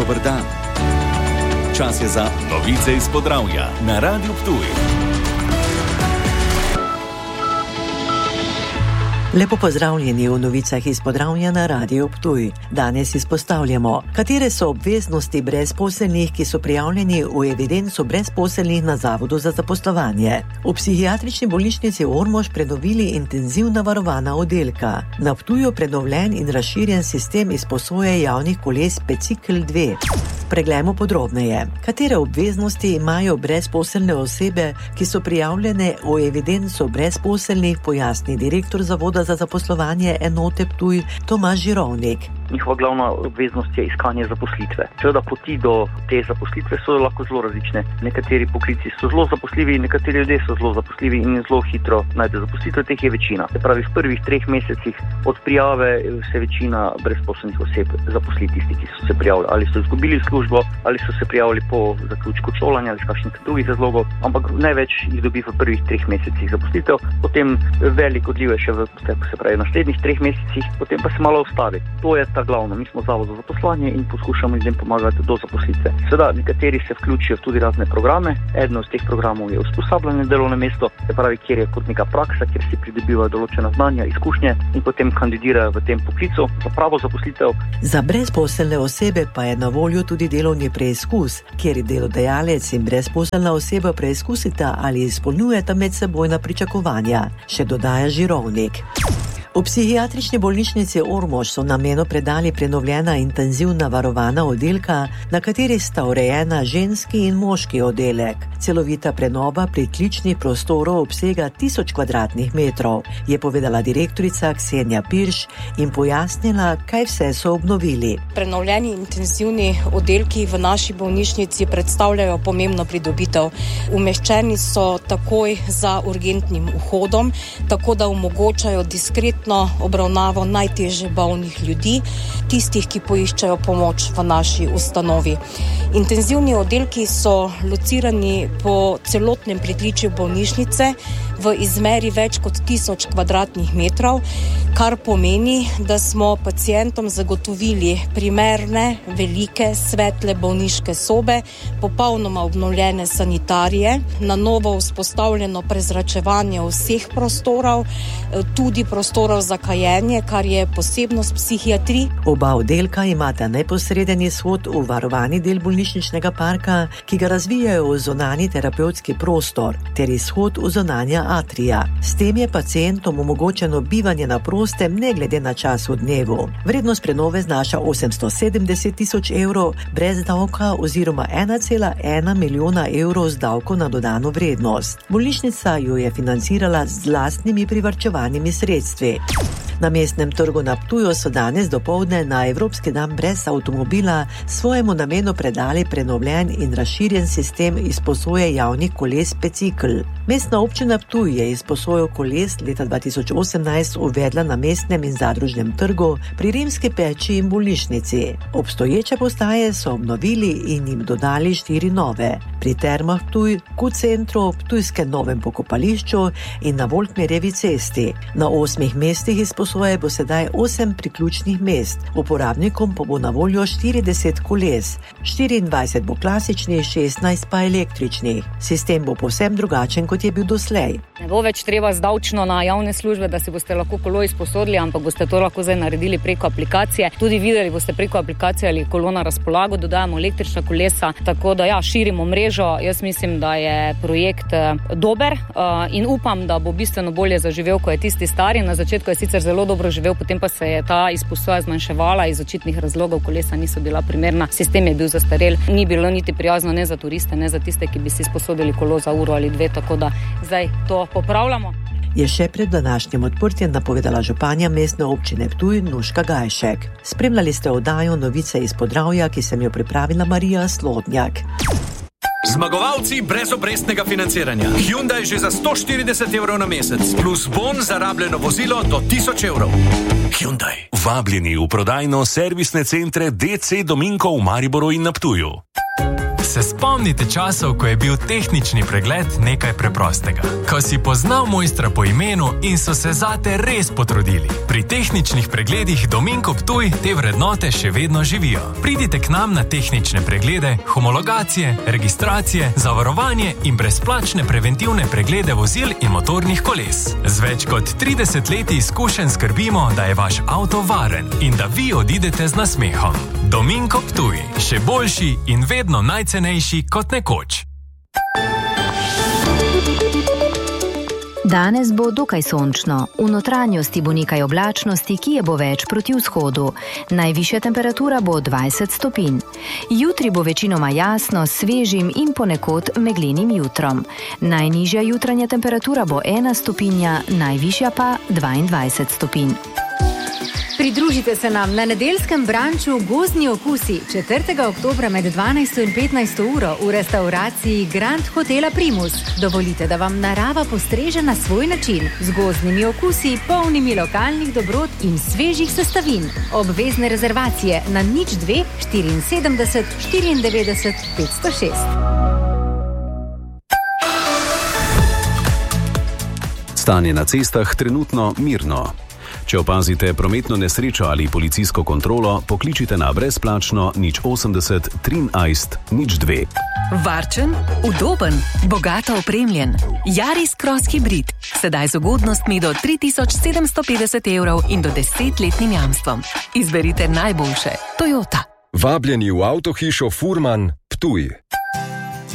Dober dan. Čas je za novice iz Podravja na Radiu Ptuj. Lepo pozdravljeni v novicah iz Podravja na Radiu Ptuj. Danes izpostavljamo, katere so obveznosti brezposelnih, ki so prijavljeni v evidenco brezposelnih na Zavodu za zaposlovanje. V psihiatrični bolnišnici Ormož prenovili intenzivna varovana oddelka. Na Ptuju prenovljen in razširjen sistem izposoje javnih koles Bicikl 2. Preglejmo podrobneje, katere obveznosti imajo brezposelne osebe, ki so prijavljene v evidenco brezposelnih, pojasni direktor Zavoda za zaposlovanje enote Ptuj Tomaž Žirovnik. Njihova glavna obveznost je iskanje zaposlitve. Seveda poti do te zaposlitve so lahko zelo različne. Nekateri poklici so zelo zaposljivi, nekateri ljudje so zelo zaposljivi in zelo hitro najde zaposlitev, teh je večina. Se pravi, v prvih 3 mesecih od prijave se večina brezposelnih oseb zaposli tisti, ki so se prijavili. Ali so izgubili službo, ali so se prijavili po zaključku šolanja ali iz kakšnih drugih razlogov, ampak največ jih dobi v prvih 3 mesecih zaposlitev, potem velik odliv je še v naslednjih 3 mesecih, potem pa se malo ustavi. To je glavno. Mi smo Zavod za zaposlovanje in poskušamo ljudem pomagati do zaposlitve. Seveda, nekateri se vključijo tudi razne programe. Eden od teh programov je usposabljanje delovno mesto, se pravi, kjer je kot neka praksa, kjer si pridobivajo določena znanja, izkušnje in potem kandidirajo v tem poklicu za pravo zaposlitev. Za brezposelne osebe pa je na voljo tudi delovni preizkus, kjer delodajalec in brezposelna oseba preizkusita ali izpolnjujeta medsebojna pričakovanja, še dodaja Žirovnik. V psihiatrični bolnišnici Ormož so namenu predali prenovljena intenzivna varovana oddelka, na kateri sta urejena ženski in moški oddelek. Celovita prenova pritličnih prostorov obsega 1000 kvadratnih metrov, je povedala direktorica Ksenija Pirš in pojasnila, kaj vse so obnovili. Prenovljeni intenzivni oddelki v naši bolnišnici predstavljajo pomembno pridobitev. Umeščeni so takoj za urgentnim vhodom, tako da omogočajo diskretno obravnavo najtežje bolnih ljudi, tistih, ki poiščejo pomoč v naši ustanovi. Intenzivni oddelki so locirani po celotnem pritličju bolnišnice v izmeri več kot 1000 kvadratnih metrov, kar pomeni, da smo pacientom zagotovili primerne, velike, svetle bolniške sobe, popolnoma obnovljene sanitarije, na novo vzpostavljeno prezračevanje vseh prostorov, tudi prostorov za kajenje, kar je posebnost psihiatrije. Oba oddelka imata neposreden izhod v varovani del bolnišničnega parka, ki ga razvijajo v zonani terapevtski prostor, ter izhod v zonanja atrija. S tem je pacientom omogočeno bivanje na prostem ne glede na čas v dnevu. Vrednost prenove znaša 870 000 evrov brez davka oziroma 1,1 milijona evrov z davko na dodano vrednost. Bolnišnica jo je financirala z lastnimi privarčevanimi sredstvi. Na mestnem trgu na Ptuju so danes dopoldne na Evropski dan brez avtomobila svojemu namenu predali prenovljen in razširjen sistem izposoje javnih koles Bicikl. Mestna občina Ptuj je izposojo koles leta 2018 uvedla na mestnem in zadružnem trgu pri Rimski peči in bolnišnici. Obstoječe postaje so obnovili in jim dodali 4 nove. Pri Termah Ptuj, Q-centru, Ptujskem novem pokopališču in na Voltmerjevi cesti. Na 8 mestih izposoje bo sedaj 8 priključnih mest. Uporabnikom pa bo na voljo 40 koles. 24 bo klasičnih, 16 pa električnih. Sistem bo povsem drugačen, kot je bil doslej. Ne bo več treba zdavčno na javne službe, da si boste lahko kolo izposodili, ampak boste to lahko zdaj naredili preko aplikacije. Tudi videli boste preko aplikacije ali kolo na razpolago, dodajamo električna kolesa, tako da širimo mrežo. Jaz mislim, da je projekt dober in upam, da bo bistveno bolje zaživel, ko je tisti stari. Na začetku je sicer zelo dobro živel, potem pa se je ta izposoja zmanjševala iz očitnih razlogov, kolesa niso bila primerna, sistem je bil zastarel, ni bilo niti prijazno ne za turiste, ne za tiste, ki bi si izposodili kolo za uro ali 2, tako da zdaj to popravljamo. Je še pred današnjim odprtjem napovedala županja mestne občine Ptuj Nuška Gajšek. Spremljali ste oddajo Novice iz Podravja, ki sem jo pripravila Marija Slodnjak. Zmagovalci brezobrestnega financiranja. Hyundai že za 140 evrov na mesec, plus bon za rabljeno vozilo do 1000 evrov. Hyundai. Vabljeni v prodajno servisne centre DC Dominko v Mariboru in na Ptuju. Se spomnite časov, ko je bil tehnični pregled nekaj preprostega? Ko si poznal mojstra po imenu in so se zate res potrudili. Pri tehničnih pregledih Dominko Ptuj te vrednote še vedno živijo. Pridite k nam na tehnične preglede, homologacije, registracije, zavarovanje in brezplačne preventivne preglede vozil in motornih koles. Z več kot 30 leti izkušenj skrbimo, da je vaš avto varen in da vi odidete z nasmehom. Dominko Ptuj, še boljši in vedno najcenejši kot nekoč. Danes bo dokaj sončno. V notranjosti bo nekaj oblačnosti, ki je bo več proti vzhodu. Najvišja temperatura bo 20 stopinj. Jutri bo večinoma jasno, svežim in ponekod meglenim jutrom. Najnižja jutranja temperatura bo 1 stopinja, najvišja pa 22 stopinj. Pridružite se nam na nedeljskem branču Gozdni okusi 4. oktobra med 12 in 15 uro v restauraciji Grand Hotela Primus. Dovolite, da vam narava postreže na svoj način, z gozdnimi okusi, polnimi lokalnih dobrot in svežih sestavin. Obvezne rezervacije na 02 74 94 506. Stanje na cestah trenutno mirno. Če opazite prometno nesrečo ali policijsko kontrolo, pokličite na brezplačno 080 13 02. Varčen, udoben, bogato opremljen. Yaris Cross Hybrid. Sedaj z ugodnostmi do 3750 evrov in do 10-letnim jamstvom. Izberite najboljše. Toyota. Vabljeni v avtohišo Furman Ptuj.